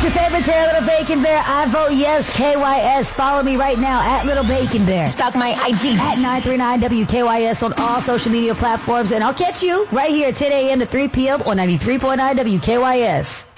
your favorite Tara Little Bacon Bear. I vote yes, KYS. Follow me right now at Little Bacon Bear. Stalk my IG at 939WKYS on all social media platforms. And I'll catch you right here 10 a.m. to 3 p.m. on 93.9 WKYS.